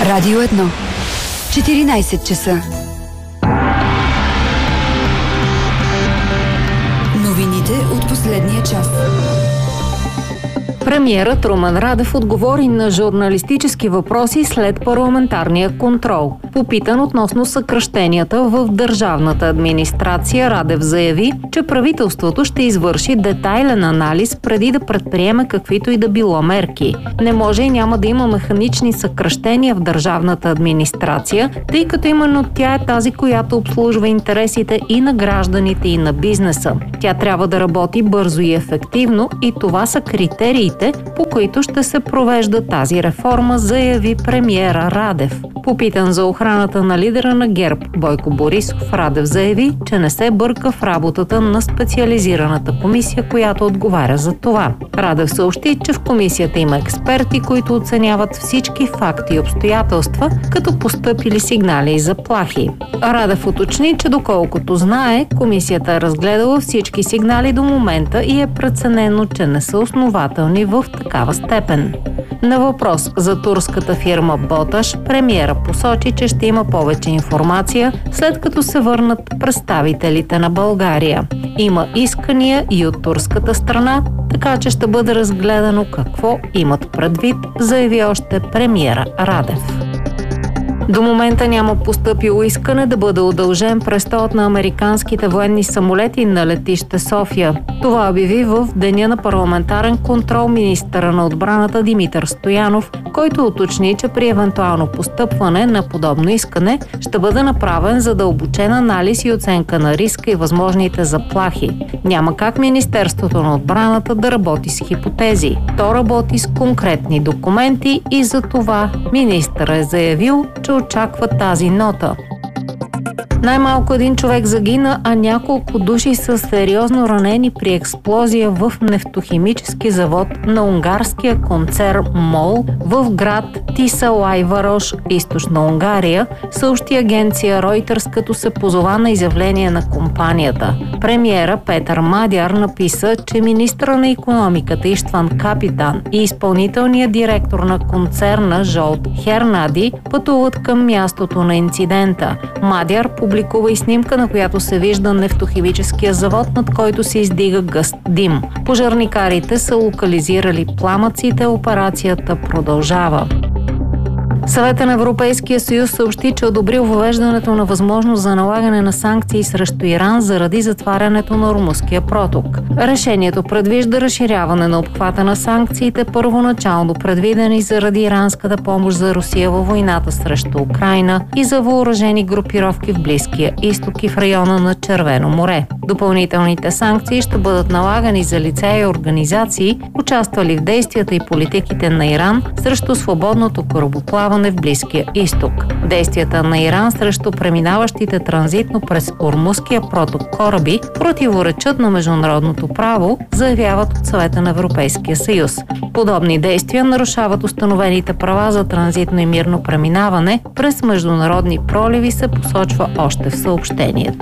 Радио 1. 14 часа. Новините от последния час. Премиерът Румен Радев отговори на журналистически въпроси след парламентарния контрол. Попитан относно съкращенията в държавната администрация, Радев заяви, че правителството ще извърши детайлен анализ преди да предприеме каквито и да било мерки. Не може и няма да има механични съкращения в държавната администрация, тъй като именно тя е тази, която обслужва интересите и на гражданите, и на бизнеса. Тя трябва да работи бързо и ефективно и това са критериите, по които ще се провежда тази реформа, заяви премиера Радев. Попитан за охраната на лидера на ГЕРБ Бойко Борисов, Радев заяви, че не се бърка в работата на специализираната комисия, която отговаря за това. Радев съобщи, че в комисията има експерти, които оценяват всички факти и обстоятелства, като постъпили сигнали и заплахи. Радев уточни, че доколкото знае, комисията е разгледала всички сигнали до момента и е преценено, че не са основателни в такава степен. На въпрос за турската фирма Боташ, премиера посочи, че ще има повече информация, след като се върнат представителите на България. Има искания и от турската страна, така че ще бъде разгледано какво имат предвид, заяви още премиера Радев. До момента няма постъпило искане да бъде удължен престолът на американските военни самолети на летище София. Това обяви в деня на парламентарен контрол министъра на отбраната Димитър Стоянов, който уточни, че при евентуално постъпване на подобно искане ще бъде направен задълбочен анализ и оценка на риска и възможните заплахи. Няма как Министерството на отбраната да работи с хипотези. То работи с конкретни документи и за това министърът е заявил, че очаква тази нота. Най-малко един човек загина, а няколко души са сериозно ранени при експлозия в нефтохимически завод на унгарския концерн МОЛ в град Тисалайварош, източна Унгария, съобщи агенция Reuters, като се позова на изявление на компанията. Премиера Петър Мадяр написа, че министъра на икономиката Иштван Капитан и изпълнителният директор на концерна Жолт Хернади пътуват към мястото на инцидента. Мадяр публикува и снимка, на която се вижда нефтохимическия завод, над който се издига гъст дим. Пожарникарите са локализирали пламъците, операцията продължава. Съветът на Европейския съюз съобщи, че одобрил въвеждането на възможност за налагане на санкции срещу Иран заради затварянето на Ормузския проток. Решението предвижда разширяване на обхвата на санкциите, първоначално предвидени заради иранската помощ за Русия във войната срещу Украйна и за въоръжени групировки в Близкия изток и в района на Червено море. Допълнителните санкции ще бъдат налагани за лица и организации, участвали в действията и политиките на Иран срещу свободното корабоплаване в Близкия изток. Действията на Иран срещу преминаващите транзитно през Ормузския проток кораби противоречат на международното право, заявяват от Съвета на Европейския съюз. Подобни действия нарушават установените права за транзитно и мирно преминаване през международни проливи, се посочва още в съобщението.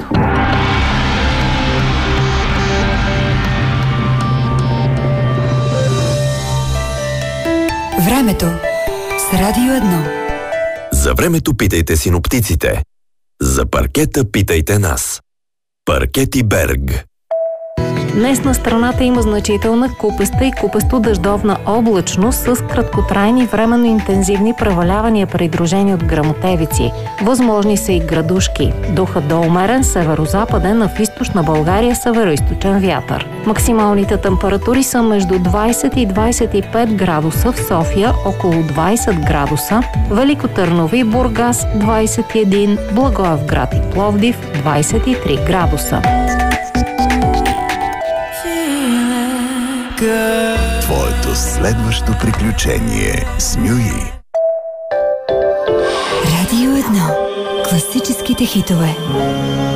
Времето с Радио 1. За времето питайте синоптиците. За паркета питайте нас. Паркети Берг. Днес на страната има значителна купеста и купесто-дъждовна облачност с краткотрайни временно интензивни превалявания, придружени от гръмотевици. Възможни са и градушки. Духът до умерен северо-западен, а в източна България северо-източен вятър. Максималните температури са между 20 и 25 градуса в София, около 20 градуса, Велико Търново и Бургас 21, Благоевград и Пловдив 23 градуса. Твоето следващо приключение с Мюи. Радио 1. Класическите хитове.